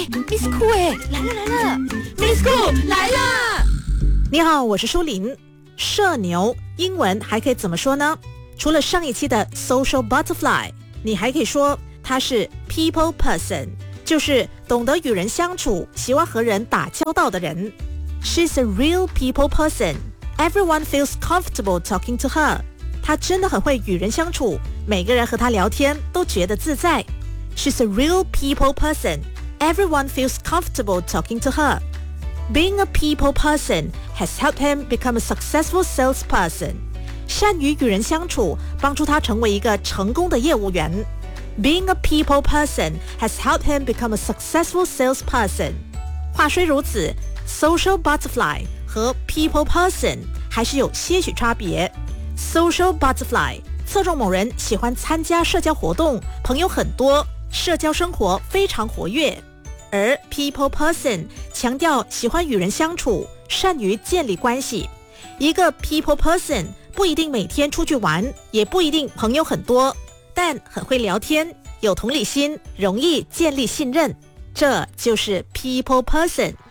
Miss Cool 来了 Miss Cool 来了。 你好，我是舒琳。社牛英文还可以怎么说呢？除了上一期的 social butterfly， 你还可以说它是 people person， 就是懂得与人相处，喜欢和人打交道的人。She's a real people person. Everyone feels comfortable talking to her. 她真的很会与人相处，每个人和她聊天都觉得自在。She's a real people person. Everyone feels comfortable talking to her. Being a people person has helped him become a successful salesperson. 善于与人相处，帮助他成为一个成功的业务员。Being a people person has helped him become a successful salesperson. 话虽如此，social butterfly 和 people person 还是有些许差别。social butterfly 侧重某人喜欢参加社交活动，朋友很多，社交生活非常活跃。而 people person 强调喜欢与人相处，善于建立关系。一个 people person 不一定每天出去玩，也不一定朋友很多，但很会聊天，有同理心，容易建立信任，这就是 people person。